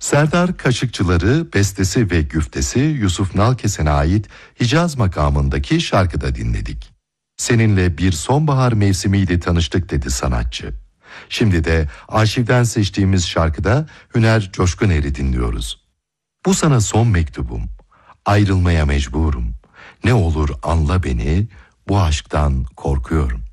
Serdar Kaşıkçıları bestesi ve güftesi Yusuf Nalkesen'e ait Hicaz makamındaki şarkıda dinledik. Seninle bir sonbahar mevsimiyle tanıştık dedi sanatçı. Şimdi de arşivden seçtiğimiz şarkıda Hüner Coşkuner'i dinliyoruz. Bu sana son mektubum, ayrılmaya mecburum. Ne olur anla beni, bu aşktan korkuyorum.